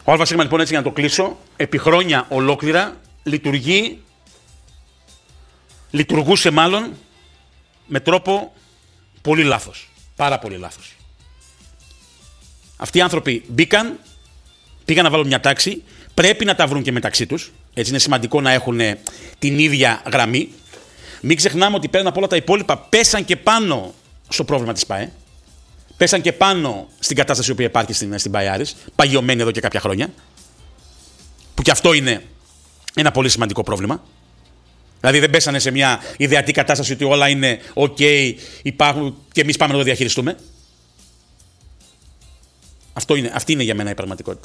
Ο ΑΣ λοιπόν, έτσι για να το κλείσω, επί χρόνια ολόκληρα λειτουργούσε μάλλον με τρόπο πολύ λάθος. Πάρα πολύ λάθος. Αυτοί οι άνθρωποι πήγαν να βάλουν μια τάξη, πρέπει να τα βρουν και μεταξύ τους. Έτσι είναι σημαντικό να έχουν την ίδια γραμμή. Μην ξεχνάμε ότι πέραν από όλα τα υπόλοιπα πέσαν και πάνω στο πρόβλημα της ΠΑΕ. Πέσαν και πάνω στην κατάσταση που υπάρχει στην ΠΑΕ Άρης, παγιωμένη εδώ και κάποια χρόνια. Που και αυτό είναι ένα πολύ σημαντικό πρόβλημα. Δηλαδή δεν πέσανε σε μια ιδεατή κατάσταση ότι όλα είναι ok, υπάρχουν και εμείς πάμε να το διαχειριστούμε. Αυτή είναι για μένα η πραγματικότητα.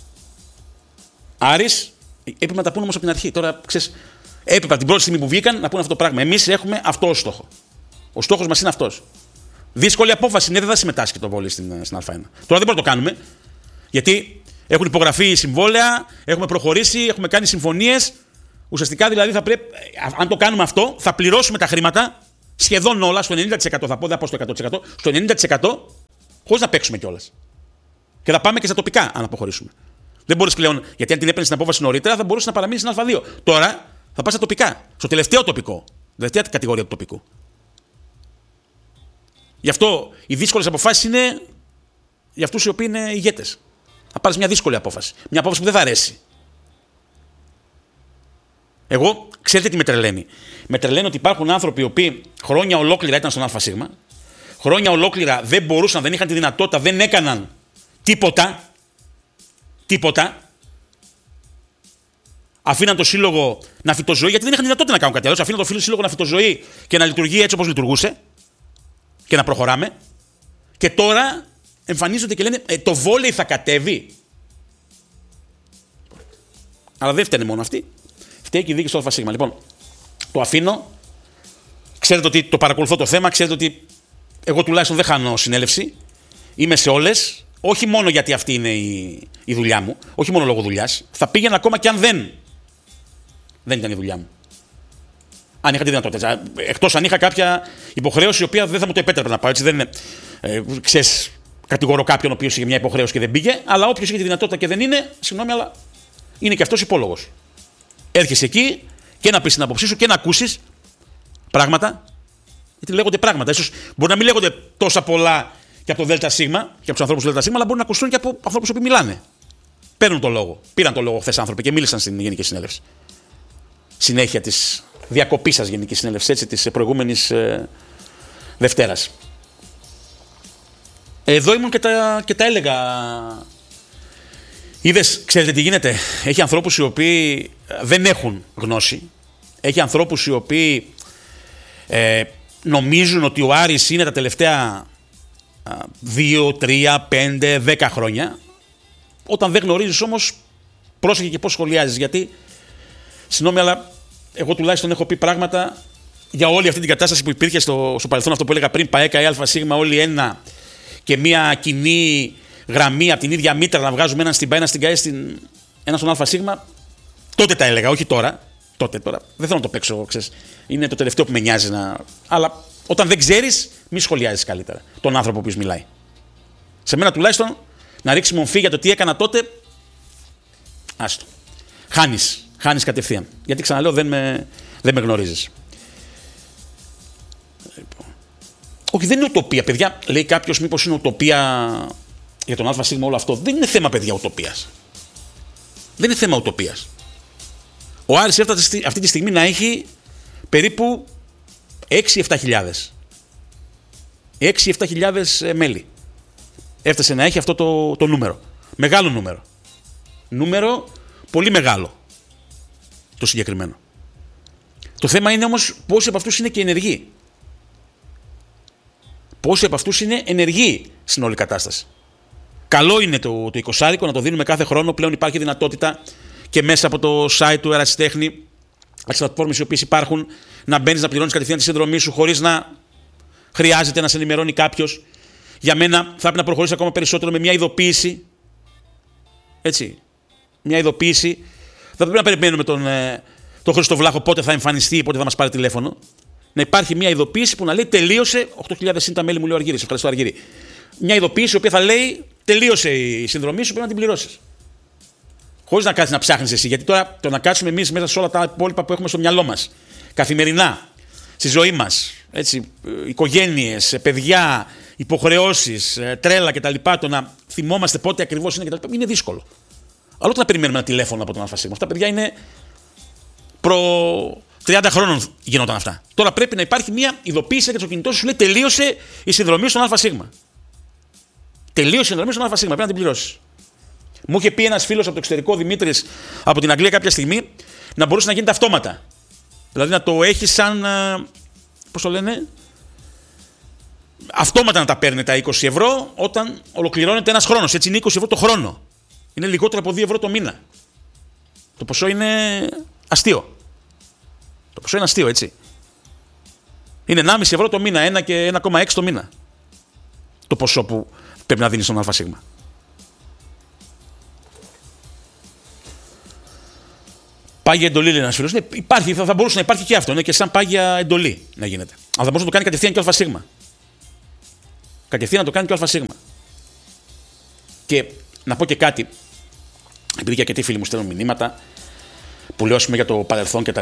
Άρης, έπρεπε να τα πούνε όμως από την αρχή. Τώρα, ξέρεις, έπρεπε από την πρώτη στιγμή που βγήκαν να πούνε αυτό το πράγμα. Εμείς έχουμε αυτό ως στόχο. Ο στόχος μας είναι αυτός. Δύσκολη απόφαση είναι, δεν θα συμμετάσχει το Βόλι στην Α1. Τώρα δεν μπορούμε να το κάνουμε, γιατί έχουν υπογραφεί συμβόλαια, έχουμε προχωρήσει, έχουμε κάνει συμφωνίες. Ουσιαστικά δηλαδή θα πρέπει, αν το κάνουμε αυτό, θα πληρώσουμε τα χρήματα σχεδόν όλα, στο 90%. Θα πω, δεν θα πω στο 100%, στο 90% χωρίς να παίξουμε κιόλας. Και θα πάμε και στα τοπικά, αν αποχωρήσουμε. Δεν μπορείς πλέον, γιατί αν την έπαιρνες την απόφαση νωρίτερα, θα μπορούσε να παραμείνει στην Α2. Τώρα θα πας στα τοπικά, στο τελευταίο τοπικό, τελευταία κατηγορία του τοπικού. Γι' αυτό οι δύσκολες αποφάσεις είναι για αυτούς οι οποίοι είναι ηγέτες. Θα πάρεις μια δύσκολη απόφαση. Μια απόφαση που δεν θα αρέσει. Εγώ, ξέρετε τι με τρελαίνει. Με τρελαίνει ότι υπάρχουν άνθρωποι οι οποίοι χρόνια ολόκληρα ήταν στον ΑΣ, χρόνια ολόκληρα δεν μπορούσαν, δεν είχαν τη δυνατότητα, δεν έκαναν τίποτα. Αφήναν το σύλλογο να φυτοζωεί, γιατί δεν είχαν τη δυνατότητα να κάνουν κάτι άλλο. Αφήναν το σύλλογο να φυτοζωεί και να λειτουργεί έτσι όπως λειτουργούσε και να προχωράμε. Και τώρα εμφανίζονται και λένε το βόλεϊ θα κατέβει. Αλλά δεν φταίνε μόνο αυτοί. Φταίει και η δίκη στο ΑΣ. Λοιπόν, το αφήνω. Ξέρετε ότι το παρακολουθώ το θέμα. Ξέρετε ότι εγώ τουλάχιστον δεν χάνω συνέλευση. Είμαι σε όλες. Όχι μόνο γιατί αυτή είναι η δουλειά μου. Όχι μόνο λόγω δουλειάς. Θα πήγαινα ακόμα και αν δεν ήταν η δουλειά μου. Αν είχα τη δυνατότητα. Εκτός αν είχα κάποια υποχρέωση η οποία δεν θα μου το επέτρεπε να πάω. Έτσι δεν είναι. Ξέρεις, κατηγορώ κάποιον ο οποίος είχε μια υποχρέωση και δεν πήγε. Αλλά όποιος είχε τη δυνατότητα και δεν είναι, συγγνώμη, αλλά είναι και αυτός υπόλογος. Έρχεσαι εκεί και να πεις την άποψή σου και να ακούσεις πράγματα. Γιατί λέγονται πράγματα. Ίσως μπορεί να μην λέγονται τόσα πολλά και από το ΔΣ και από τους ανθρώπους του ΔΣ, αλλά μπορεί να ακουστούν και από ανθρώπους που μιλάνε. Παίρνουν το λόγο. Πήραν το λόγο χθες άνθρωποι και μίλησαν στην Γενική Συνέλευση. Συνέχεια της διακοπής σας Γενική Συνέλευση, έτσι, της προηγούμενης Δευτέρας. Εδώ ήμουν και τα έλεγα. Είδες, ξέρετε τι γίνεται. Έχει ανθρώπους οι οποίοι δεν έχουν γνώση. Έχει ανθρώπους οι οποίοι νομίζουν ότι ο Άρης είναι τα τελευταία 2, 3, 5, 10 χρόνια. Όταν δεν γνωρίζεις όμως, πρόσεχε και πώς σχολιάζεις. Γιατί, συγγνώμη, αλλά εγώ τουλάχιστον έχω πει πράγματα για όλη αυτή την κατάσταση που υπήρχε στο παρελθόν. Αυτό που έλεγα πριν, ΠΑΕΚΑ ή ΑΣ, όλοι ένα και μια κοινή γραμμή από την ίδια μήτρα να βγάζουμε έναν στην ΠΑΕ, έναν στην ΚΑΕ, ένα στον ΑΣ. Τότε τα έλεγα, όχι τώρα. Τώρα δεν θέλω να το παίξω, ξέρεις. Είναι το τελευταίο που με νοιάζει να. Αλλά όταν δεν ξέρεις, μη σχολιάζεις καλύτερα τον άνθρωπο που μιλάει. Σε μένα τουλάχιστον να ρίξει μομφή για το τι έκανα τότε. Άστο. Χάνεις κατευθείαν. Γιατί ξαναλέω, δεν με γνωρίζεις. Όχι, δεν είναι ουτοπία, παιδιά. Λέει κάποιος, μήπως είναι ουτοπία για τον ΑΣ όλο αυτό. Δεν είναι θέμα, παιδιά, ουτοπίας. Δεν είναι θέμα ουτοπίας. Ο Άρης έφτασε αυτή τη στιγμή να έχει περίπου 6-7 χιλιάδες. 6-7 χιλιάδες μέλη. Έφτασε να έχει αυτό το νούμερο. Μεγάλο νούμερο. Νούμερο πολύ μεγάλο. Το συγκεκριμένο. Το θέμα είναι όμως πόσοι από αυτούς είναι και ενεργοί. Πόσοι από αυτούς είναι ενεργοί στην όλη κατάσταση. Καλό είναι το 20 να το δίνουμε κάθε χρόνο. Πλέον υπάρχει δυνατότητα και μέσα από το site του Ερασιτέχνη, τις πλατφόρμες οι οποίες υπάρχουν, να μπαίνεις να πληρώνεις κατευθείαν τη συνδρομή σου χωρίς να χρειάζεται να σε ενημερώνει κάποιος. Για μένα θα πρέπει να προχωρήσει ακόμα περισσότερο με μια ειδοποίηση. Έτσι. Μια ειδοποίηση. Δεν πρέπει να περιμένουμε τον Χρήστο Βλάχο πότε θα εμφανιστεί, πότε θα μας πάρει τηλέφωνο. Να υπάρχει μια ειδοποίηση που να λέει τελείωσε. 8.000 είναι τα μέλη, μου λέει ο Αργύρης. Ευχαριστώ, Αργύρη. Μια ειδοποίηση η οποία θα λέει τελείωσε η συνδρομή σου, πρέπει να την πληρώσεις. Χωρίς να κάτσεις να ψάχνεις εσύ. Γιατί τώρα το να κάτσουμε εμείς μέσα σε όλα τα υπόλοιπα που έχουμε στο μυαλό μας, καθημερινά, στη ζωή μας, έτσι, οικογένειες, παιδιά, υποχρεώσεις, τρέλα κτλ. Το να θυμόμαστε πότε ακριβώς είναι κτλ. Είναι δύσκολο. Αλλά όταν περιμένουμε ένα τηλέφωνο από τον ΑΣ. Αυτά παιδιά είναι προ 30 χρόνων γινόταν αυτά. Τώρα πρέπει να υπάρχει μια ειδοποίηση για το κινητό σου λέει τελείωσε η συνδρομή στον ΑΣ. Τελείωσε η συνδρομή στον ΑΣ. Πρέπει να την πληρώσεις. Μου είχε πει ένας φίλος από το εξωτερικό, Δημήτρης, από την Αγγλία κάποια στιγμή, να μπορούσε να γίνεται αυτόματα. Δηλαδή να το έχει σαν. Πώς το λένε. Αυτόματα να τα παίρνει τα 20 ευρώ όταν ολοκληρώνεται ένας χρόνος. Έτσι είναι 20 ευρώ το χρόνο. Είναι λιγότερο από 2 ευρώ το μήνα. Το ποσό είναι αστείο. Το ποσό είναι αστείο, έτσι. Είναι 1,5 ευρώ το μήνα, 1 και 1,6 το μήνα. Το ποσό που πρέπει να δίνει στον ΑΣ. Πάγια εντολή, λέει ένας φίλος. Ναι, υπάρχει, θα μπορούσε να υπάρχει και αυτό. Είναι και σαν πάγια εντολή να γίνεται. Αλλά θα μπορούσε να το κάνει κατευθείαν και ο ΑΣ. Κατευθείαν να το κάνει και ο ΑΣ. Και να πω και κάτι, επειδή και αρκετοί φίλοι μου στέλνουν μηνύματα που λέω για το παρελθόν κτλ.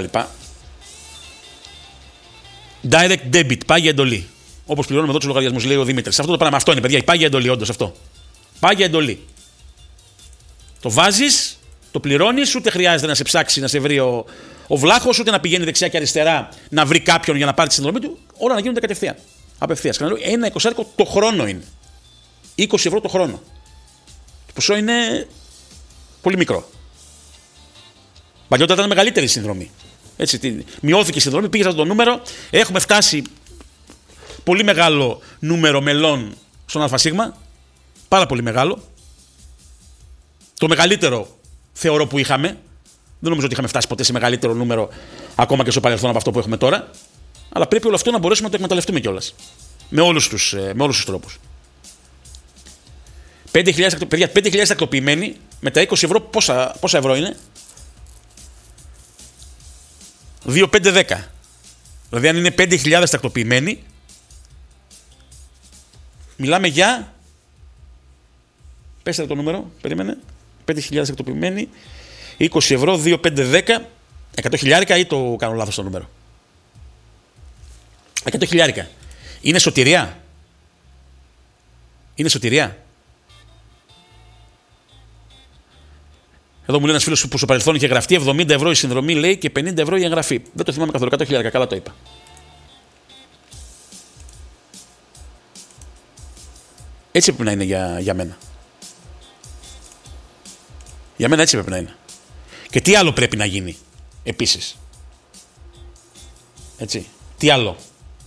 Direct debit, πάγια εντολή. Όπως πληρώνουμε εδώ τους λογαριασμούς, λέει ο Δημήτρης. Αυτό το πράγμα, αυτό είναι, παιδιά, η πάγια εντολή, όντως αυτό. Πάγια εντολή. Το βάζεις, το πληρώνεις, ούτε χρειάζεται να σε ψάξει να σε βρει ο βλάχος, ούτε να πηγαίνει δεξιά και αριστερά να βρει κάποιον για να πάρει τη συνδρομή του. Όλα να γίνονται κατευθείαν. Απευθείας. Ένα 20 το χρόνο είναι. 20 ευρώ το χρόνο. Το ποσό είναι πολύ μικρό. Παλιότερα ήταν μεγαλύτερη η συνδρομή. Έτσι, μειώθηκε η συνδρομή, πήγε το νούμερο. Έχουμε φτάσει πολύ μεγάλο νούμερο μελών στον ΑΣ. Πάρα πολύ μεγάλο. Το μεγαλύτερο θεωρώ που είχαμε. Δεν νομίζω ότι είχαμε φτάσει ποτέ σε μεγαλύτερο νούμερο ακόμα και στο παρελθόν από αυτό που έχουμε τώρα. Αλλά πρέπει όλο αυτό να μπορέσουμε να το εκμεταλλευτούμε κιόλας. Με όλους τους τρόπους. 5.000 τακτοποιημένοι με τα 20 ευρώ, πόσα ευρώ είναι? 2.510. Δηλαδή αν είναι 5.000 τακτοποιημένοι, μιλάμε για. Πέστε το νούμερο, περίμενε. 5.000 τακτοποιημένοι, 20 ευρώ, 2.510, 100 χιλιάρικα ή το κάνω λάθος το νούμερο? 100 χιλιάρικα. Είναι σωτηρία. Είναι σωτηρία. Εδώ μου λέει ένας φίλος που στο παρελθόν είχε γραφτεί 70 ευρώ η συνδρομή, λέει, και 50 ευρώ η εγγραφή. Δεν το θυμάμαι καθόλου. 100 χιλιάρικα, καλά το είπα. Έτσι πρέπει να είναι για μένα. Για μένα έτσι πρέπει να είναι. Και τι άλλο πρέπει να γίνει επίσης? Έτσι. Τι άλλο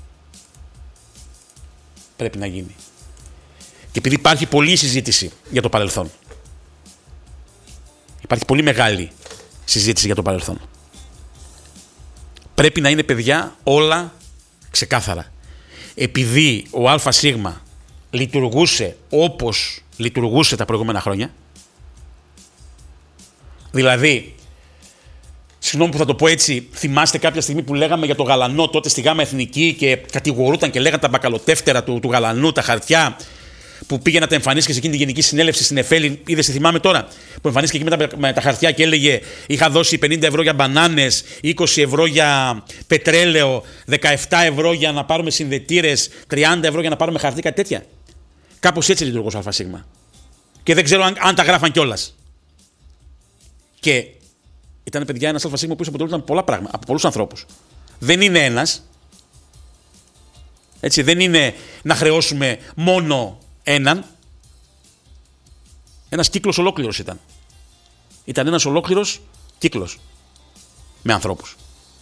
πρέπει να γίνει? Και επειδή υπάρχει πολλή συζήτηση για το παρελθόν. Υπάρχει πολύ μεγάλη συζήτηση για το παρελθόν. Πρέπει να είναι, παιδιά, όλα ξεκάθαρα. Επειδή ο ΑΣ λειτουργούσε όπως λειτουργούσε τα προηγούμενα χρόνια, δηλαδή, συγγνώμη που θα το πω έτσι, θυμάστε κάποια στιγμή που λέγαμε για το γαλανό τότε στη ΓΑΜΑ Εθνική και κατηγορούταν και λέγανε τα μπακαλοτεύτερα του γαλανού, τα χαρτιά που πήγε να τα εμφανίσει σε εκείνη τη γενική συνέλευση στην Εφέλη. Είδες, τη θυμάμαι τώρα, που εμφανίστηκε εκεί με τα χαρτιά και έλεγε: είχα δώσει 50 ευρώ για μπανάνες, 20 ευρώ για πετρέλαιο, 17 ευρώ για να πάρουμε συνδετήρες, 30 ευρώ για να πάρουμε χαρτί, κάτι τέτοια. Κάπως έτσι λειτουργούσε ο ΑΣ. Και δεν ξέρω αν τα γράφαν κιόλας. Και ήταν, παιδιά, ένας ΑΣ που αποτελούνταν πολλά πράγματα από πολλούς ανθρώπους. Δεν είναι ένας. Έτσι, δεν είναι να χρεώσουμε μόνο έναν. Ένας κύκλος ολόκληρος ήταν. Ήταν ένας ολόκληρος κύκλος με ανθρώπους.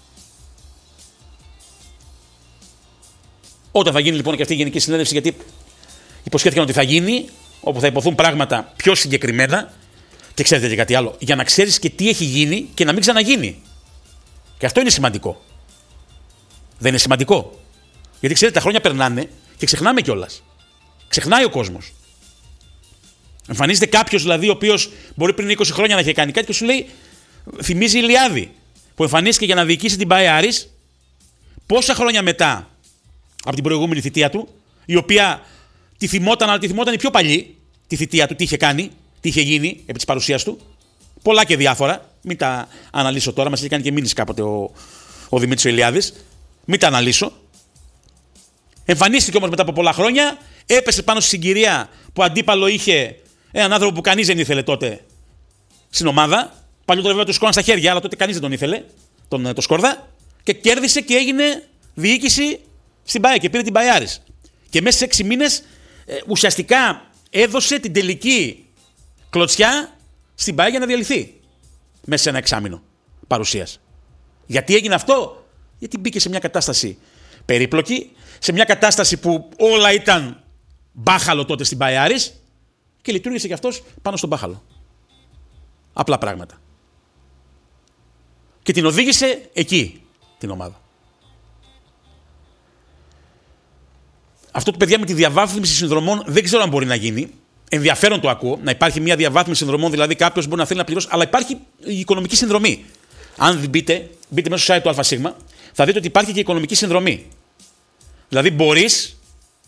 Όταν θα γίνει λοιπόν και αυτή η γενική συνέλευση, γιατί υποσχέθηκαν ότι θα γίνει, όπου θα υποθούν πράγματα πιο συγκεκριμένα. Και ξέρετε και κάτι άλλο, για να ξέρεις και τι έχει γίνει και να μην ξαναγίνει. Και αυτό είναι σημαντικό. Δεν είναι σημαντικό? Γιατί ξέρετε, τα χρόνια περνάνε και ξεχνάμε κιόλας. Ξεχνάει ο κόσμος. Εμφανίζεται κάποιος δηλαδή, ο οποίος μπορεί πριν 20 χρόνια να είχε κάνει κάτι και σου λέει, θυμίζει Ηλιάδη, που εμφανίστηκε για να διοικήσει την ΠΑΕ Άρης πόσα χρόνια μετά από την προηγούμενη θητεία του, η οποία τη θυμόταν, αλλά τη θυμόταν η πιο παλιή, τη θητεία του, τι είχε κάνει, τι είχε γίνει επί της παρουσίας του. Πολλά και διάφορα. Μην τα αναλύσω τώρα. Μας έχει κάνει και μήνυση κάποτε ο Δημήτρης ο Ηλιάδης. Μην τα αναλύσω. Εμφανίστηκε όμως μετά από πολλά χρόνια. Έπεσε πάνω στη συγκυρία που αντίπαλο είχε έναν άνθρωπο που κανείς δεν ήθελε τότε στην ομάδα. Παλιότερα βέβαια του σκόραν στα χέρια, αλλά τότε κανείς δεν τον ήθελε, το Σκόρδα. Και κέρδισε και έγινε διοίκηση στην ΠΑΕ και πήρε την ΠΑΕΑΡΙΣ. Και μέσα σε 6 μήνες ουσιαστικά έδωσε την τελική κλωτσιά στην ΠΑΕ για να διαλυθεί. Μέσα σε ένα εξάμηνο παρουσίας. Γιατί έγινε αυτό? Γιατί μπήκε σε μια κατάσταση περίπλοκη, σε μια κατάσταση που όλα ήταν μπάχαλο τότε στην ΠΑΕΑΡΙΣ και λειτουργήσε και αυτός πάνω στον μπάχαλο. Απλά πράγματα. Και την οδήγησε εκεί την ομάδα. Αυτό το παιδιά με τη διαβάθμιση συνδρομών δεν ξέρω αν μπορεί να γίνει. Ενδιαφέρον το ακούω. Να υπάρχει μια διαβάθμιση συνδρομών, δηλαδή κάποιος μπορεί να θέλει να πληρώσει, αλλά υπάρχει η οικονομική συνδρομή. Αν μπείτε μέσα στο site του ΑΣ, θα δείτε ότι υπάρχει και οικονομική συνδρομή. Δηλαδή μπορείς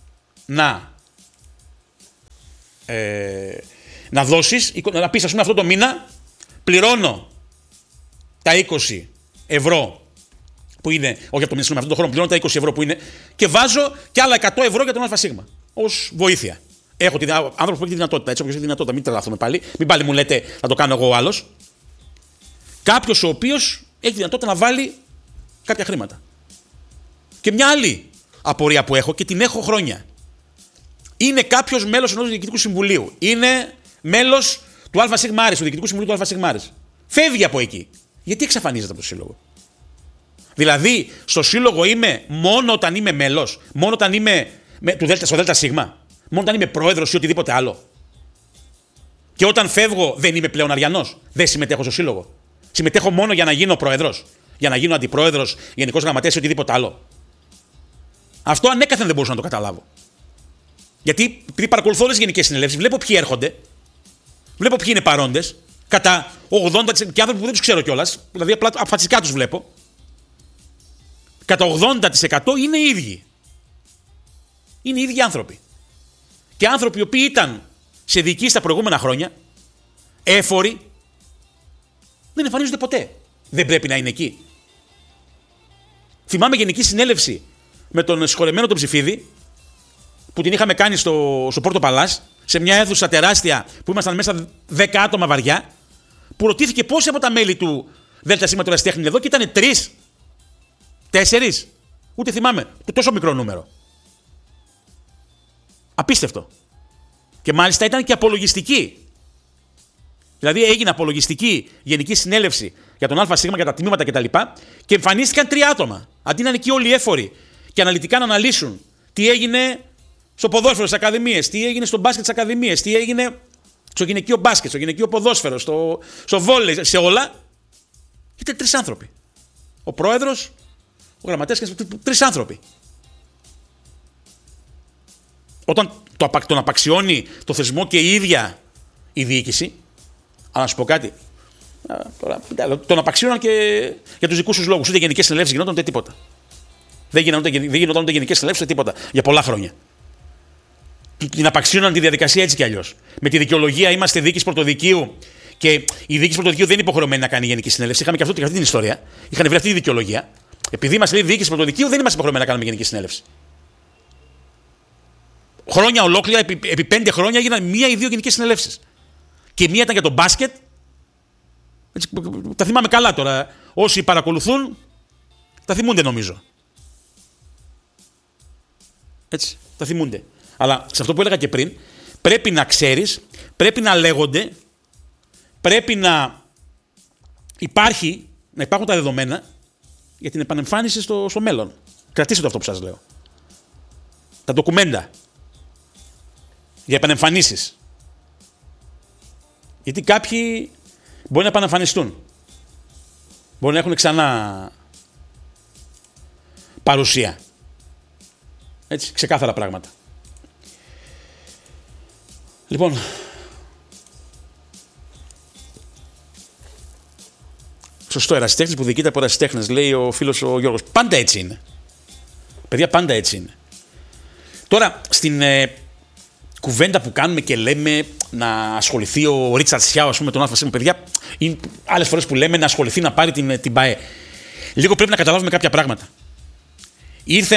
να δώσεις, να πεις, ας πούμε, αυτό το μήνα πληρώνω τα 20 ευρώ που είναι, όχι από το μήνα, αυτό το χρόνο πληρώνω τα 20 ευρώ που είναι και βάζω και άλλα 100 ευρώ για τον ΑΣ ως βοήθεια. Έχω άνθρωπο που έχει τη δυνατότητα, έτσι όπως έχει τη δυνατότητα, μην τρελαθούμε πάλι, μην πάλι μου λέτε να το κάνω εγώ ο άλλος. Κάποιος ο οποίος έχει τη δυνατότητα να βάλει κάποια χρήματα. Και μια άλλη απορία που έχω και την έχω χρόνια. Είναι κάποιος μέλος ενός διοικητικού συμβουλίου. Είναι μέλος του ΑΣ, του διοικητικού συμβουλίου του ΑΣ. Φεύγει από εκεί. Γιατί εξαφανίζεται από το σύλλογο? Δηλαδή, στο σύλλογο είμαι μόνο όταν είμαι μέλος, μόνο όταν είμαι στο ΔΣ, μόνο όταν είμαι πρόεδρος ή οτιδήποτε άλλο. Και όταν φεύγω δεν είμαι πλέον αριανός. Δεν συμμετέχω στο σύλλογο. Συμμετέχω μόνο για να γίνω πρόεδρος, για να γίνω αντιπρόεδρος, γενικός γραμματέας ή οτιδήποτε άλλο. Αυτό ανέκαθεν δεν μπορούσα να το καταλάβω. Γιατί επειδή παρακολουθώ όλες τις γενικές συνελεύσεις, βλέπω ποιοι έρχονται, βλέπω ποιοι είναι παρόντες, κατά 80% και άνθρωποι που δεν τους ξέρω κιόλας, δηλαδή απλά αφατσικά τους βλέπω, κατά 80% είναι οι ίδιοι. Είναι οι ίδιοι άνθρωποι. Και άνθρωποι οι οποίοι ήταν σε διοικήσεις τα προηγούμενα χρόνια, έφοροι, δεν εμφανίζονται ποτέ. Δεν πρέπει να είναι εκεί. Θυμάμαι γενική συνέλευση με τον συγχωρεμένο τον Ψηφίδη, που την είχαμε κάνει στο Πόρτο Παλάς, σε μια αίθουσα τεράστια που ήμασταν μέσα 10 άτομα βαριά, που ρωτήθηκε πόσοι από τα μέλη του ΔΣ του Ερασιτέχνη εδώ και ήταν 3, 4, ούτε θυμάμαι, το τόσο μικρό νούμερο. Απίστευτο. Και μάλιστα ήταν και απολογιστική. Δηλαδή έγινε απολογιστική γενική συνέλευση για τον ΑΣ, για τα τμήματα κτλ. Και εμφανίστηκαν 3 άτομα. Αντί να είναι εκεί όλοι οι έφοροι και αναλυτικά να αναλύσουν τι έγινε στο ποδόσφαιρο στις ακαδημίες, τι έγινε στο μπάσκετ στις ακαδημίες, τι έγινε στο γυναικείο μπάσκετ, στο γυναικείο ποδόσφαιρο, στο βόλεϊ, σε όλα. Ήταν 3 άνθρωποι. Ο πρόεδρος, ο γραμματέας και 3 άνθρωποι. Όταν τον απαξιώνει το θεσμό και η ίδια η διοίκηση, αλλά να σου πω κάτι, τον απαξίωναν και για τους δικούς τους λόγους. Ούτε γενικές συνελεύσεις γινόταν ούτε τίποτα. Δεν γινόταν ούτε γενικές συνελεύσεις ούτε τίποτα για πολλά χρόνια. Την απαξίωναν τη διαδικασία έτσι κι αλλιώς. Με τη δικαιολογία είμαστε διοίκηση πρωτοδικείου και η διοίκηση πρωτοδικείου δεν είναι υποχρεωμένη να κάνει γενική συνέλευση. Είχαμε και αυτή την ιστορία. Είχαν βρει αυτή τη δικαιολογία. Επειδή είμαστε λέει διοίκηση πρωτοδικείου, δεν είμαστε υποχρεωμένοι να κάνουμε γενική συνέλευση. Χρόνια ολόκληρα, επί 5 χρόνια έγιναν 1 ή 2 γενικές συνελεύσεις. Και μία ήταν για το μπάσκετ. Έτσι, τα θυμάμαι καλά τώρα. Όσοι παρακολουθούν, τα θυμούνται νομίζω. Έτσι, τα θυμούνται. Αλλά σε αυτό που έλεγα και πριν, πρέπει να ξέρεις, πρέπει να λέγονται, πρέπει να υπάρχουν τα δεδομένα για την επανεμφάνιση στο μέλλον. Κρατήστε το αυτό που σας λέω. Τα ντοκουμέντα για επανεμφανίσεις. Γιατί κάποιοι μπορεί να επανεμφανιστούν. Μπορεί να έχουν ξανά παρουσία. Έτσι, ξεκάθαρα πράγματα. Λοιπόν, σωστό, ερασιτέχνης που διοικείται από ερασιτέχνες, λέει ο φίλος ο Γιώργος. Πάντα έτσι είναι. Παιδιά, πάντα έτσι είναι. Τώρα, στην κουβέντα που κάνουμε και λέμε να ασχοληθεί ο Ρίτσαρντ Σιάου, ας πούμε, τον ΑΣ, παιδιά, Ή άλλες φορές που λέμε να ασχοληθεί να πάρει την ΠΑΕ. Λίγο πρέπει να καταλάβουμε κάποια πράγματα. Ήρθε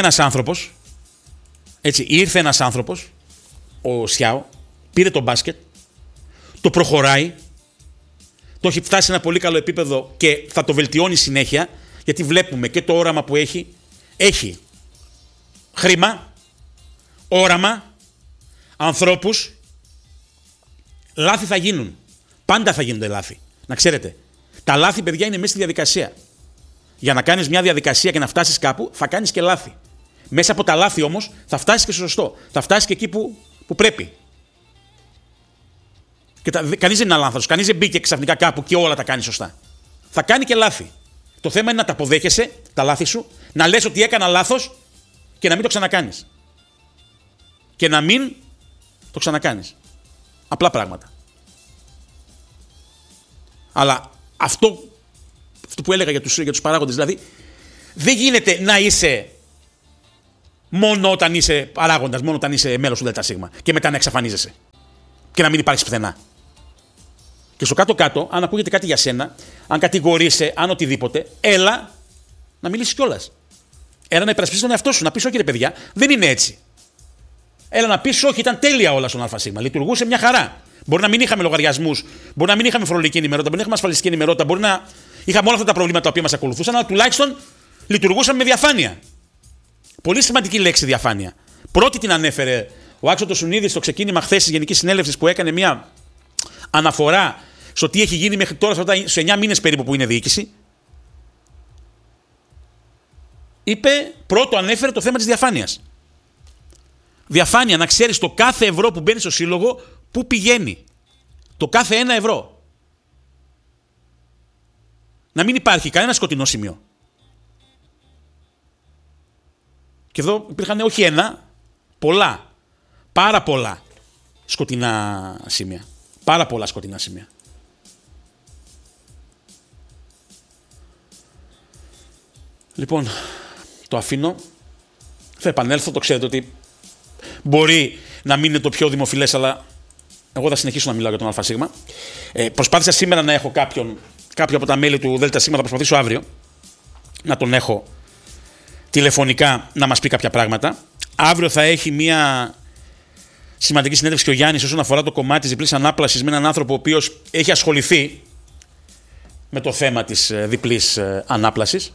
ένας άνθρωπος, ο Σιάο, πήρε το μπάσκετ, το προχωράει, το έχει φτάσει σε ένα πολύ καλό επίπεδο και θα το βελτιώνει συνέχεια, γιατί βλέπουμε και το όραμα που έχει χρήμα, όραμα, ανθρώπους. Λάθη θα γίνουν. Πάντα θα γίνονται λάθη. Να ξέρετε. Τα λάθη, παιδιά, είναι μέσα στη διαδικασία. Για να κάνεις μια διαδικασία και να φτάσεις κάπου, θα κάνεις και λάθη. Μέσα από τα λάθη όμως θα φτάσεις και στο σωστό. Θα φτάσεις και εκεί που πρέπει. Και κανείς δεν είναι αλάνθαστος. Κανείς δεν μπήκε ξαφνικά κάπου και όλα τα κάνει σωστά. Θα κάνει και λάθη. Το θέμα είναι να τα αποδέχεσαι, τα λάθη σου, να λες ότι έκανα λάθος και να μην το ξανακάνεις. Και να μην το ξανακάνεις. Απλά πράγματα. Αλλά αυτό που έλεγα για τους παράγοντες, δηλαδή, δεν γίνεται να είσαι μόνο όταν είσαι παράγοντας, μόνο όταν είσαι μέλος του ΔΣ και μετά να εξαφανίζεσαι και να μην υπάρχεις πουθενά. Και στο κάτω-κάτω, αν ακούγεται κάτι για σένα, αν κατηγορείσαι, αν οτιδήποτε, έλα να μιλήσεις κιόλας. Έλα να υπερασπίσεις τον εαυτό σου, να πεις όχι ρε παιδιά, δεν είναι έτσι. Έλα να πεις όχι, ήταν τέλεια όλα στον ΑΣ. Λειτουργούσε μια χαρά. Μπορεί να μην είχαμε λογαριασμούς, μπορεί να μην είχαμε φορολογική ενημερότητα, μπορεί να είχαμε ασφαλιστική ενημερότητα, μπορεί να είχαμε όλα αυτά τα προβλήματα τα οποία μας ακολουθούσαν, αλλά τουλάχιστον λειτουργούσαμε με διαφάνεια. Πολύ σημαντική λέξη διαφάνεια. Πρώτη την ανέφερε ο Άξοτος Σουνίδης στο ξεκίνημα χθες της Γενικής Συνέλευσης που έκανε μια αναφορά στο τι έχει γίνει μέχρι τώρα, σε 9 μήνες περίπου που είναι διοίκηση. Πρώτο ανέφερε το θέμα της διαφάνειας. Διαφάνεια, να ξέρεις το κάθε ευρώ που μπαίνει στο σύλλογο πού πηγαίνει. Το κάθε 1 ευρώ. Να μην υπάρχει κανένα σκοτεινό σημείο. Και εδώ υπήρχαν όχι ένα, πολλά, πάρα πολλά σκοτεινά σημεία. Πάρα πολλά σκοτεινά σημεία. Λοιπόν, το αφήνω. Θα επανέλθω, το ξέρετε ότι μπορεί να μην είναι το πιο δημοφιλές, αλλά εγώ θα συνεχίσω να μιλάω για τον ΑΣ. Προσπάθησα σήμερα να έχω κάποιο από τα μέλη του ΔΣ, θα προσπαθήσω αύριο να τον έχω τηλεφωνικά να μας πει κάποια πράγματα. Αύριο θα έχει μια σημαντική συνέντευξη και ο Γιάννης όσον αφορά το κομμάτι της διπλής ανάπλασης με έναν άνθρωπο ο οποίος έχει ασχοληθεί με το θέμα της διπλής ανάπλασης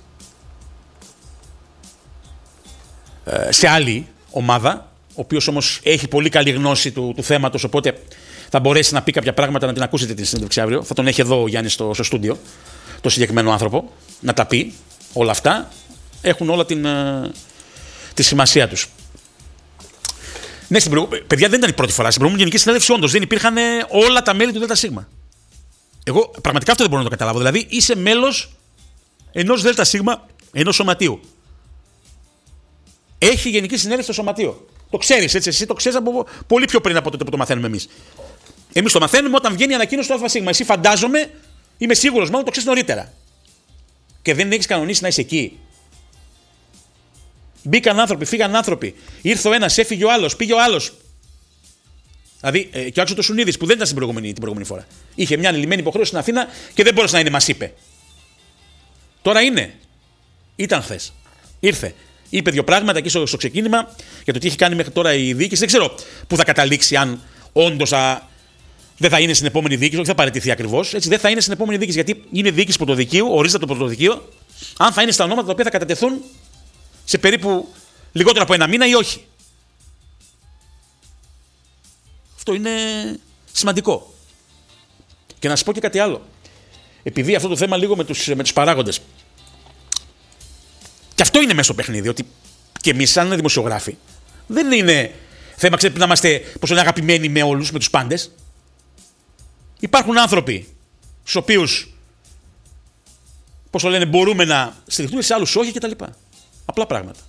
σε άλλη ομάδα, ο οποίος όμως έχει πολύ καλή γνώση του θέματος, οπότε θα μπορέσει να πει κάποια πράγματα, να την ακούσετε την συνέντευξη αύριο. Θα τον έχει εδώ ο Γιάννης στο στούντιο, το συγκεκριμένο άνθρωπο, να τα πει όλα αυτά. Έχουν όλα τη σημασία τους. Ναι, παιδιά, δεν ήταν η πρώτη φορά. Στην προηγούμενη Γενική Συνέλευση, όντως δεν υπήρχαν όλα τα μέλη του ΔΣ. Εγώ πραγματικά αυτό δεν μπορώ να το καταλάβω. Δηλαδή, είσαι μέλος ενός ΔΣ, ενός σωματείου. Έχει Γενική Συνέλευση στο σωματείο. Το ξέρεις, έτσι. Εσύ το ξέρεις από πολύ πιο πριν από τότε που το μαθαίνουμε εμείς. Εμείς το μαθαίνουμε όταν βγαίνει η ανακοίνωση του ΑΣ. Εσύ φαντάζομαι, είμαι σίγουρος μάλλον το ξέρεις νωρίτερα. Και δεν έχεις κανονίσει να είσαι εκεί. Μπήκαν άνθρωποι, φύγαν άνθρωποι. Ήρθε ο ένας, έφυγε ο άλλος, πήγε ο άλλος. Δηλαδή, και ο Άξοτος Σουνίδης που δεν ήταν την προηγούμενη φορά. Είχε μια ανηλυμένη υποχρέωση στην Αθήνα και δεν μπόρεσε να είναι, μας είπε. Τώρα είναι. Ήταν χθες. Ήρθε. Είπε δύο πράγματα εκεί στο ξεκίνημα για το τι έχει κάνει μέχρι τώρα η διοίκηση. Δεν ξέρω πού θα καταλήξει, αν όντως δεν θα είναι στην επόμενη διοίκηση, όχι θα παραιτηθεί ακριβώς. Έτσι, δεν θα είναι στην επόμενη διοίκηση, γιατί είναι διοίκηση πρωτοδικείου, ορίζεται το πρωτοδικείο, αν θα είναι στα ονόματα τα οποία θα κατατεθούν σε περίπου λιγότερο από 1 μήνα ή όχι. Αυτό είναι σημαντικό. Και να σας πω και κάτι άλλο. Επειδή αυτό το θέμα λίγο με τους παράγοντες. Και αυτό είναι μέσα στο παιχνίδι, ότι και εμείς σαν δημοσιογράφοι δεν είναι θέμα, ξέρετε, να είμαστε αγαπημένοι με όλους, με τους πάντες. Υπάρχουν άνθρωποι στους οποίους, μπορούμε να στηριχτούμε, σε άλλους όχι κτλ. Απλά πράγματα.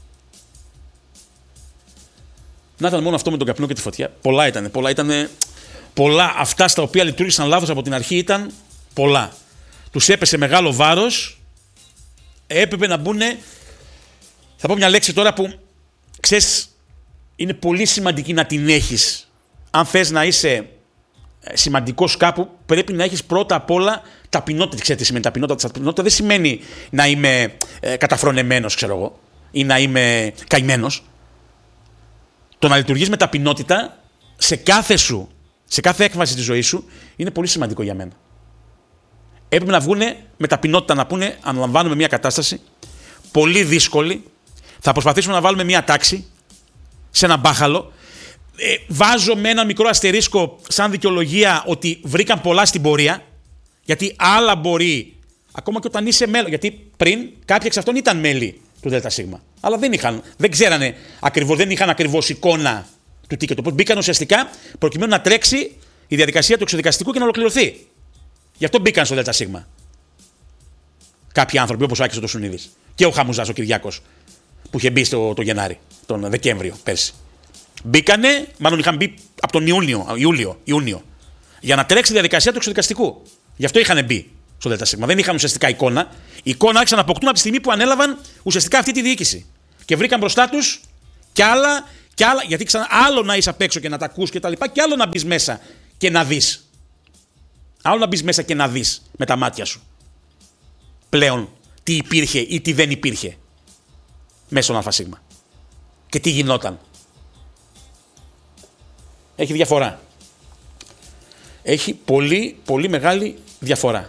Να ήταν μόνο αυτό με τον καπνό και τη φωτιά. Πολλά ήταν. Πολλά αυτά στα οποία λειτουργήσαν λάθος από την αρχή ήταν πολλά. Τους έπεσε μεγάλο βάρος. Έπρεπε να μπουν. Θα πω μια λέξη τώρα που ξέρεις, είναι πολύ σημαντική να την έχεις. Αν θες να είσαι σημαντικός κάπου, πρέπει να έχεις πρώτα απ' όλα ταπεινότητα. Ξέρετε τι σημαίνει ταπεινότητα? Ταπεινότητα δεν σημαίνει να είμαι καταφρονεμένος, ξέρω εγώ, ή να είμαι καημένος. Το να λειτουργείς με ταπεινότητα σε κάθε έκβαση της ζωής σου είναι πολύ σημαντικό για μένα. Έπρεπε να βγούνε με ταπεινότητα να πούνε: αναλαμβάνουμε μια κατάσταση πολύ δύσκολη, θα προσπαθήσουμε να βάλουμε μια τάξη σε ένα μπάχαλο. Βάζω με ένα μικρό αστερίσκο σαν δικαιολογία ότι βρήκαν πολλά στην πορεία, γιατί άλλα μπορεί, ακόμα και όταν είσαι μέλος, γιατί πριν κάποιοι εξ αυτών ήταν μέλη του ΔΣ, αλλά δεν ξέρανε ακριβώς, δεν είχαν ακριβώς εικόνα του τι και το πώς. Μπήκαν ουσιαστικά προκειμένου να τρέξει η διαδικασία του εξοδικαστικού και να ολοκληρωθεί. Γι' αυτό μπήκαν στο ΔΣ. Κάποιοι άνθρωποι, όπως ο Άκης ο Τοσουνίδης και ο Χαμουζάς ο Κυριάκος, που είχε μπει το Γενάρη, τον Δεκέμβριο πέρσι. Μπήκανε, μάλλον είχαν μπει από τον Ιούνιο, για να τρέξει η διαδικασία του εξοδικαστικού. Γι' αυτό είχαν μπει στο ΔΣ. Δεν είχαν ουσιαστικά εικόνα. Η εικόνα άρχισαν να αποκτούν από τη στιγμή που ανέλαβαν ουσιαστικά αυτή τη διοίκηση. Και βρήκαν μπροστά τους κι άλλα, γιατί άλλο να είσαι απ' έξω και να τα ακούς και τα λοιπά, και άλλο να μπεις μέσα και να δεις. Άλλο να μπεις μέσα και να δεις με τα μάτια σου πλέον τι υπήρχε ή τι δεν υπήρχε μέσα στον ΑΣ και τι γινόταν. Έχει διαφορά. Έχει πολύ, πολύ μεγάλη διαφορά.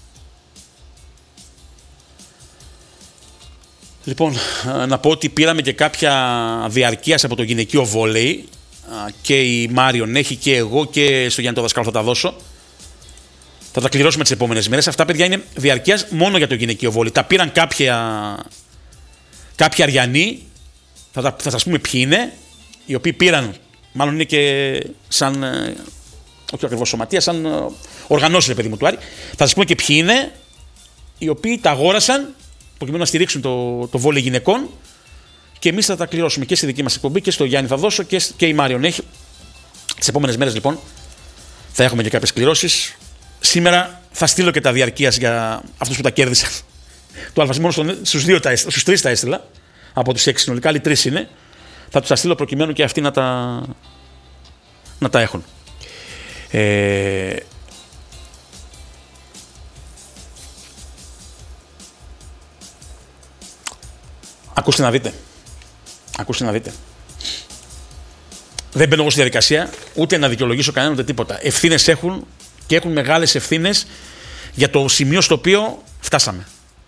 Λοιπόν, να πω ότι πήραμε και κάποια διαρκείας από το γυναικείο βόλεϊ, και η Μάριον έχει και εγώ και στο Γιάννη το δασκάλο θα τα δώσω. Θα τα κληρώσουμε τις επόμενες μέρες. Αυτά, παιδιά, είναι διαρκείας μόνο για το γυναικείο βόλεϊ. Τα πήραν κάποιοι αριανοί, θα σας πούμε ποιοι είναι, οι οποίοι πήραν, μάλλον είναι και σαν, όχι ακριβώς σωματεία, σαν οργανώσεις, ρε παιδί μου, του Άρη. Θα σας πούμε και ποιοι είναι, οι οποίοι τα αγόρασαν προκειμένου να στηρίξουν το βόλεϊ γυναικών, και εμείς θα τα κληρώσουμε και στη δική μας εκπομπή και στο Γιάννη θα δώσω και η Μάριον έχει. Τις επόμενες μέρες, λοιπόν, θα έχουμε και κάποιες κληρώσεις. Σήμερα θα στείλω και τα διαρκείας για αυτούς που τα κέρδισαν. Το ΑΒ μόνο στους 3 τα έστειλα. Από τους 6 συνολικά, άλλοι 3 είναι. Θα τους τα στείλω προκειμένου και αυτοί να τα έχουν. Ακούστε να δείτε. Δεν μπαίνω εγώ στη διαδικασία ούτε να δικαιολογήσω κανέναν ούτε τίποτα. Ευθύνες έχουν και έχουν μεγάλες ευθύνες για το σημείο στο οποίο φτάσαμε.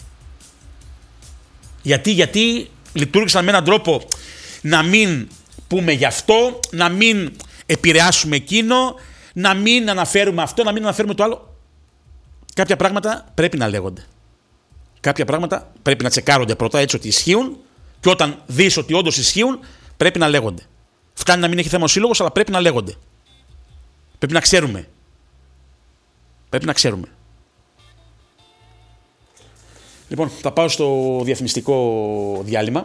Γιατί λειτουργήσαν με έναν τρόπο να μην πούμε γι' αυτό, να μην επηρεάσουμε εκείνο, να μην αναφέρουμε αυτό, να μην αναφέρουμε το άλλο. Κάποια πράγματα πρέπει να λέγονται. Κάποια πράγματα πρέπει να τσεκάρονται πρώτα έτσι ότι ισχύουν, και όταν δεις ότι όντως ισχύουν πρέπει να λέγονται. Φτάνει να μην έχει θέμα ο σύλλογος, αλλά πρέπει να λέγονται. Πρέπει να ξέρουμε. Λοιπόν, θα πάω στο διαφημιστικό διάλειμμα.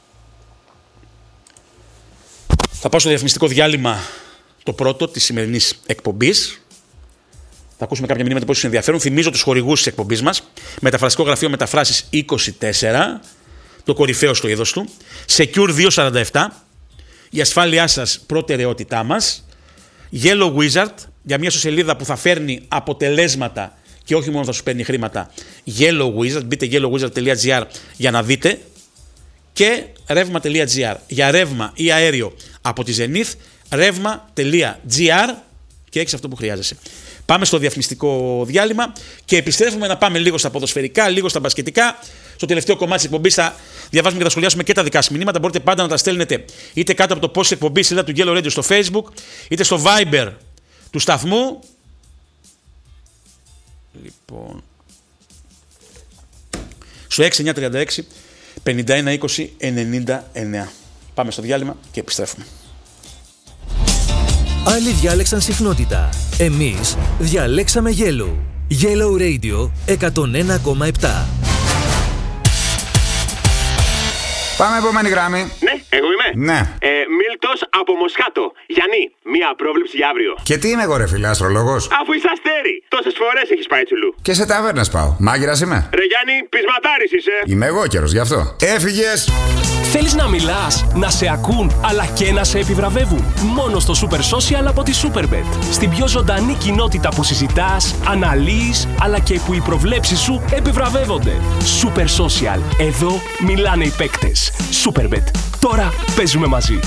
Το πρώτο της σημερινής εκπομπής. Θα ακούσουμε κάποια μηνύματα που σας ενδιαφέρουν. Θυμίζω τους χορηγούς της εκπομπής μας. Μεταφραστικό γραφείο Μεταφράσεις 24, το κορυφαίο στο είδος του. Secure 247, η ασφάλειά σας προτεραιότητά μας. Yellow Wizard, για μια ιστοσελίδα που θα φέρνει αποτελέσματα και όχι μόνο θα σου παίρνει χρήματα. Yellow Wizard, μπείτε yellowwizard.gr για να δείτε. Και ρεύμα.gr, για ρεύμα ή αέριο από τη Zenith, ρεύμα.gr, και έχεις αυτό που χρειάζεσαι. Πάμε στο διαφημιστικό διάλειμμα και επιστρέφουμε να πάμε λίγο στα ποδοσφαιρικά, λίγο στα μπασκετικά. Στο τελευταίο κομμάτι της εκπομπής θα διαβάσουμε και θα σχολιάσουμε και τα δικά σας μηνύματα. Μπορείτε πάντα να τα στέλνετε είτε κάτω από το post εκπομπής του Yellow Radio στο Facebook, είτε στο Viber του σταθμού. Λοιπόν, στο 6936 51 20 99. Πάμε στο διάλειμμα και επιστρέφουμε. Άλλοι διάλεξαν συχνότητα. Εμείς διαλέξαμε Yellow. Yellow Radio 101,7. Πάμε επόμενη γράμμη. Ναι, εγώ είμαι. Ναι. Μίλτος από Μοσχάτο. Γιάννη, μία πρόβλεψη για αύριο. Και τι είμαι εγώ, ρε φίλε, αστρολόγος? Αφού είσαι αστέρι. Τόσες φορές έχεις πάει τσουλού. Και σε ταβέρνες πάω. Μάγειρας είμαι. Ρε Γιάννη, πεισματάρης είσαι. Είμαι εγώ καιρος γι' αυτό. Έφυγες. Θέλεις να μιλάς, να σε ακούν, αλλά και να σε επιβραβεύουν? Μόνο στο Super Social από τη Superbet. Στην πιο ζωντανή κοινότητα που συζητάς, αναλύεις, αλλά και που οι προβλέψεις σου επιβραβεύονται. Super Social. Εδώ μιλάνε οι παίκτες. Superbet. Τώρα παίζουμε μαζί.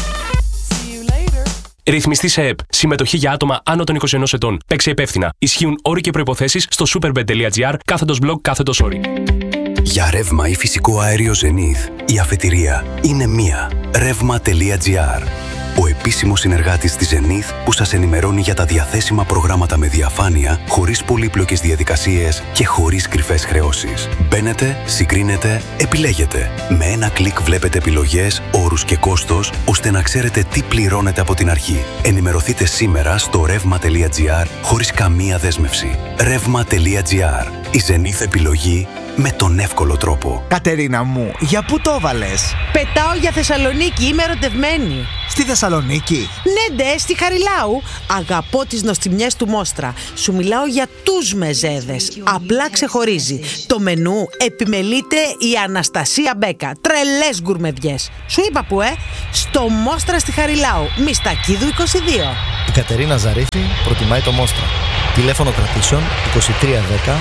Ρυθμιστή σε ΕΠ. Συμμετοχή για άτομα άνω των 21 ετών. Παίξε υπεύθυνα. Ισχύουν όροι και προϋποθέσεις στο superbet.gr/blog/όροι. Για ρεύμα ή φυσικό αέριο Zenith, η αφετηρία είναι μία. Revma.gr. Ο επίσημος συνεργάτης της Zenith που σας ενημερώνει για τα διαθέσιμα προγράμματα με διαφάνεια, χωρίς πολύπλοκες διαδικασίες και χωρίς κρυφές χρεώσεις. Μπαίνετε, συγκρίνετε, επιλέγετε. Με ένα κλικ βλέπετε επιλογές, όρους και κόστος, ώστε να ξέρετε τι πληρώνετε από την αρχή. Ενημερωθείτε σήμερα στο Revma.gr χωρίς καμία δέσμευση. Revma.gr. Η Zenith επιλογή με τον εύκολο τρόπο. Κατερίνα μου, για πού το βάλες? Πετάω για Θεσσαλονίκη, είμαι ερωτευμένη. Στη Θεσσαλονίκη? Ναι, ντε, στη Χαριλάου. Αγαπώ τις νοστιμιές του Μόστρα. Σου μιλάω για τους μεζέδες. Απλά ξεχωρίζει. Το μενού επιμελείται η Αναστασία Μπέκα. Τρελές γκουρμεδιές. Σου είπα που, στο Μόστρα στη Χαριλάου. Μιστακίδου 22. Η Κατερίνα Ζαρίφη προτιμάει το Μόστρα. Τηλέφωνο κρατήσεων 2310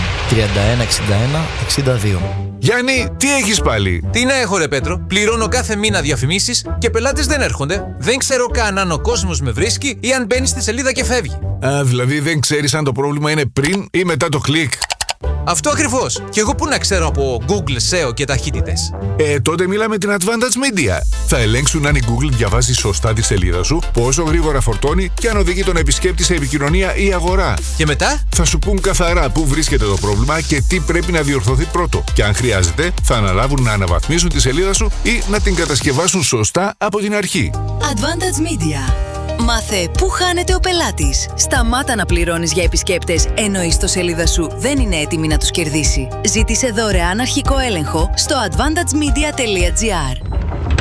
3161 62. Γιάννη, τι έχεις πάλι? Τι να έχω ρε Πέτρο, πληρώνω κάθε μήνα διαφημίσεις και πελάτες δεν έρχονται. Δεν ξέρω καν αν ο κόσμος με βρίσκει ή αν μπαίνει στη σελίδα και φεύγει. Α, δηλαδή δεν ξέρεις αν το πρόβλημα είναι πριν ή μετά το κλικ. Αυτό ακριβώς. Και εγώ πού να ξέρω από Google, SEO και ταχύτητες? Τότε μίλα με την Advantage Media. Θα ελέγξουν αν η Google διαβάζει σωστά τη σελίδα σου, πόσο γρήγορα φορτώνει και αν οδηγεί τον επισκέπτη σε επικοινωνία ή αγορά. Και μετά? Θα σου πούν καθαρά πού βρίσκεται το πρόβλημα και τι πρέπει να διορθωθεί πρώτο. Και αν χρειάζεται, θα αναλάβουν να αναβαθμίσουν τη σελίδα σου ή να την κατασκευάσουν σωστά από την αρχή. Advantage Media. Μάθε πού χάνεται ο πελάτης. Σταμάτα να πληρώνεις για επισκέπτες ενώ η ιστοσελίδα σου δεν είναι έτοιμη να τους κερδίσει. Ζήτησε δωρεάν αρχικό έλεγχο στο advantagemedia.gr.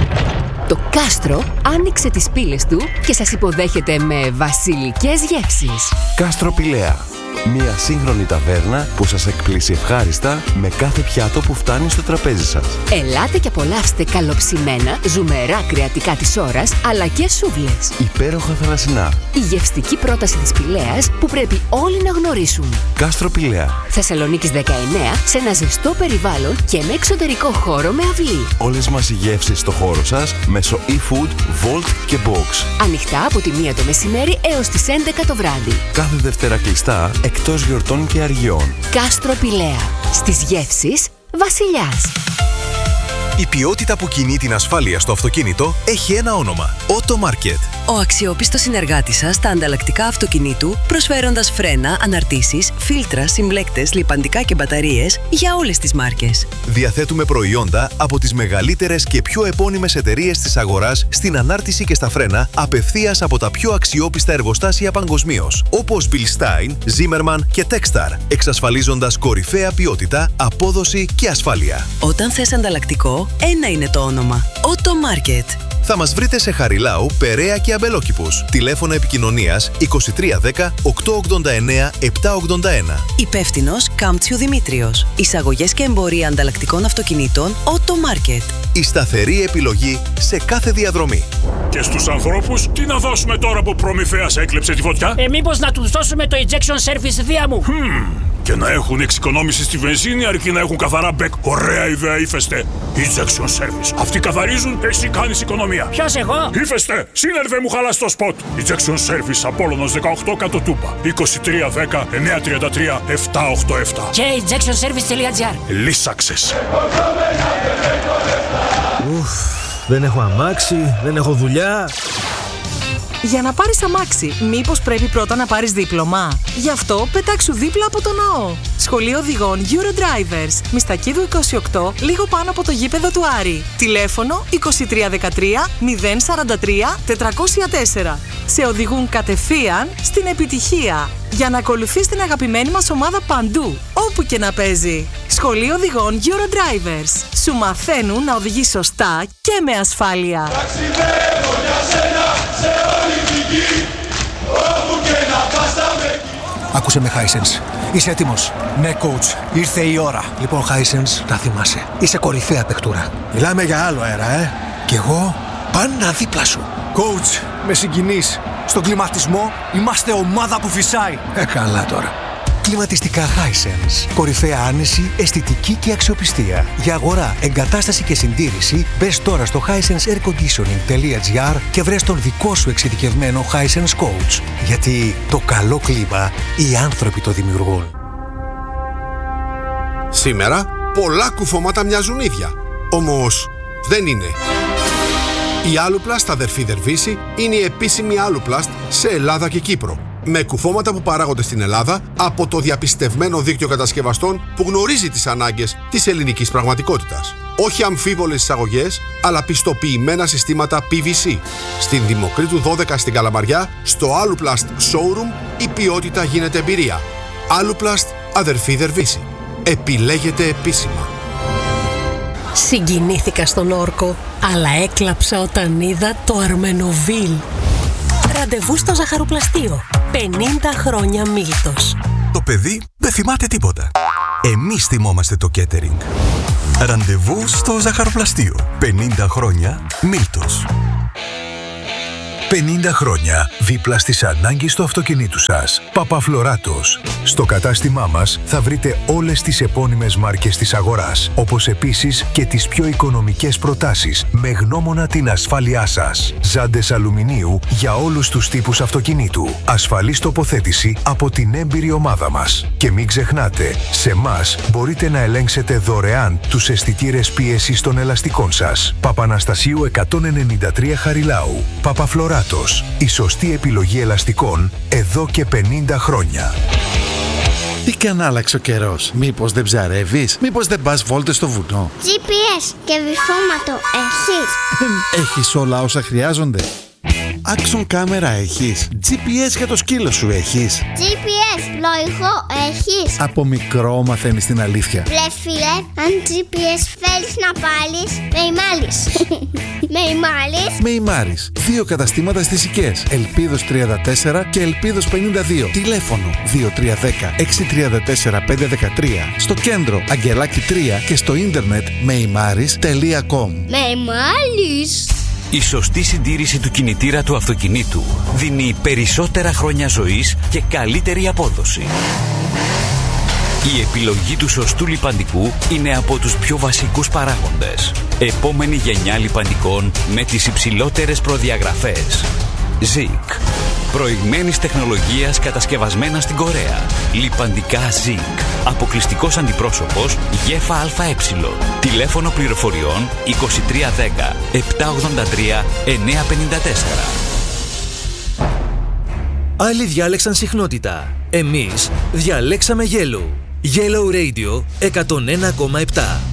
Το κάστρο άνοιξε τις πύλες του και σας υποδέχεται με βασιλικές γεύσεις. Κάστρο Πηλαία. Μια σύγχρονη ταβέρνα που σας εκπλήσει ευχάριστα με κάθε πιάτο που φτάνει στο τραπέζι σας. Ελάτε και απολαύστε καλοψημένα, ζουμερά κρεατικά της ώρας, αλλά και σούβλες. Υπέροχα θαλασσινά. Η γευστική πρόταση της Πηλαίας που πρέπει όλοι να γνωρίσουν. Κάστρο Πηλαία. Θεσσαλονίκης 19, σε ένα ζεστό περιβάλλον και με εξωτερικό χώρο με αυλή. Όλες μας οι γεύσεις στο χώρο σας μέσω e-food, Volt και Box. Ανοιχτά από τη 1 το μεσημέρι έως τις 11 το βράδυ. Κάθε Δευτέρα κλειστά, εκτός γιορτών και αργιών. Κάστρο Πηλαία. Στις γεύσεις βασιλιάς. Η ποιότητα που κινεί την ασφάλεια στο αυτοκίνητο έχει ένα όνομα. Auto Market. Ο αξιόπιστος συνεργάτης σας στα ανταλλακτικά αυτοκινήτου, προσφέροντας φρένα, αναρτήσεις, φίλτρα, συμπλέκτες, λιπαντικά και μπαταρίες για όλες τις μάρκες. Διαθέτουμε προϊόντα από τις μεγαλύτερες και πιο επώνυμες εταιρείες της αγοράς στην ανάρτηση και στα φρένα απευθείας από τα πιο αξιόπιστα εργοστάσια παγκοσμίως, όπως Bilstein, Zimmermann και Techstar, εξασφαλίζοντας κορυφαία ποιότητα, απόδοση και ασφάλεια. Όταν θες ανταλλακτικό, ένα είναι το όνομα. Auto Market. Θα μας βρείτε σε Χαριλάου, Περαία και Αμπελόκηπους. Τηλέφωνο επικοινωνίας 2310 889 781. Υπεύθυνος Κάμπτσιου Δημήτριος. Εισαγωγές και εμπορία ανταλλακτικών αυτοκινήτων Auto Market. Η σταθερή επιλογή σε κάθε διαδρομή. Και στους ανθρώπους, τι να δώσουμε τώρα που Προμηθέας έκλεψε τη φωτιά? Μήπως να τους δώσουμε το injection service δία μου? Και να έχουν εξοικονόμηση στη βενζίνη αρκεί να έχουν καθαρά μπεκ. Ωραία ιδέα, Ύφεστε. Injection service. Αυτοί καθαρίζουν, εσύ κάνεις οικονομία. Ποιος εγώ? Ύφεστε, σύνερβε μου χαλάς το σποτ. Injection service, Απόλλωνος 18 κάτω Τούπα. 2310 933 787. Και injectionservice.gr. Λύσαξες. Δεν έχω αμάξι, δεν έχω δουλειά. Για να πάρεις αμάξι, μήπως πρέπει πρώτα να πάρεις δίπλωμα? Γι' αυτό πετάξου δίπλα από το ναό. Σχολείο Οδηγών Eurodrivers. Μιστακίδου 28, λίγο πάνω από το γήπεδο του Άρη. Τηλέφωνο 2313 043 404. Σε οδηγούν κατευθείαν στην επιτυχία. Για να ακολουθείς την αγαπημένη μας ομάδα παντού, όπου και να παίζει. Σχολείο Οδηγών Eurodrivers. Σου μαθαίνουν να οδηγείς σωστά και με ασφάλεια. Άκουσε με, Hisense. Είσαι έτοιμος? Ναι, coach. Ήρθε η ώρα. Λοιπόν, Hisense, να θυμάσαι. Είσαι κορυφαία παιχτούρα. Μιλάμε για άλλο αέρα, Κι εγώ πάντα δίπλα σου. Coach, με συγκινείς. Στον κλιματισμό είμαστε ομάδα που φυσάει. Καλά τώρα. Κλιματιστικά Hisense. Κορυφαία άνεση, αισθητική και αξιοπιστία. Για αγορά, εγκατάσταση και συντήρηση, μπες τώρα στο hisenseairconditioning.gr και βρες τον δικό σου εξειδικευμένο Hisense Coach. Γιατί το καλό κλίμα οι άνθρωποι το δημιουργούν. Σήμερα πολλά κουφώματα μοιάζουν ίδια. Όμως δεν είναι. Η Aluplast αδερφή Δερβίση είναι η επίσημη Aluplast σε Ελλάδα και Κύπρο. Με κουφώματα που παράγονται στην Ελλάδα από το διαπιστευμένο δίκτυο κατασκευαστών που γνωρίζει τις ανάγκες της ελληνικής πραγματικότητας. Όχι αμφίβολες εισαγωγές, αλλά πιστοποιημένα συστήματα PVC. Στην Δημοκρίτου 12 στην Καλαμαριά, στο Aluplast Showroom, η ποιότητα γίνεται εμπειρία. Aluplast αδερφή Δερβίση. Επιλέγεται επίσημα. Συγκινήθηκα στον όρκο, αλλά έκλαψα όταν είδα το Αρμενοβίλ. Ραντεβού στο ζαχαροπλαστείο. 50 χρόνια Μίλτος. Το παιδί δεν θυμάται τίποτα. Εμείς θυμόμαστε το catering. Ραντεβού στο ζαχαροπλαστείο. 50 χρόνια Μίλτος. 50 χρόνια δίπλα στις ανάγκες του αυτοκινήτου σας. Παπαφλωράτος. Στο κατάστημά μας θα βρείτε όλες τις επώνυμες μάρκες της αγοράς, όπως επίσης και τις πιο οικονομικές προτάσεις, με γνώμονα την ασφάλειά σας. Ζάντες αλουμινίου για όλους τους τύπους αυτοκινήτου. Ασφαλής τοποθέτηση από την έμπειρη ομάδα μας. Και μην ξεχνάτε, σε μας μπορείτε να ελέγξετε δωρεάν τους αισθητήρες πίεσης των ελαστικών σας. Παπαναστασίου 193 Χαριλάου. Παπαφλωράτος. Η σωστή επιλογή ελαστικών εδώ και 50 χρόνια. Τι και αν άλλαξε ο καιρός? Μήπως δεν ψαρεύεις? Μήπως δεν πας βόλτες στο βουνό? GPS και βυθόματο έχεις? Έχεις όλα όσα χρειάζονται? Action κάμερα έχεις? GPS για το σκύλο σου έχεις? GPS πλοηγό έχεις? Από μικρό μαθαίνεις την αλήθεια. Ρε φίλε, αν GPS θέλεις να πάρεις, με ημάλεις. Με ημάλεις? Με ημάρεις. 2 καταστήματα στις Οικές. Ελπίδος 34 και Ελπίδος 52. Τηλέφωνο 2310 634 513. Στο κέντρο Αγγελάκη 3 και στο ίντερνετ meimaris.com. Με ημάλεις. Η σωστή συντήρηση του κινητήρα του αυτοκινήτου δίνει περισσότερα χρόνια ζωής και καλύτερη απόδοση. Η επιλογή του σωστού λιπαντικού είναι από τους πιο βασικούς παράγοντες. Επόμενη γενιά λιπαντικών με τις υψηλότερες προδιαγραφές. ZIC. Προηγμένης τεχνολογίας κατασκευασμένα στην Κορέα. Λιπαντικά ZIC. Αποκλειστικός αντιπρόσωπος ΓΕΦΑΑΕ. Τηλέφωνο πληροφοριών 2310 783 954. Άλλοι διάλεξαν συχνότητα. Εμείς διαλέξαμε Yellow. Yellow Radio 101,7.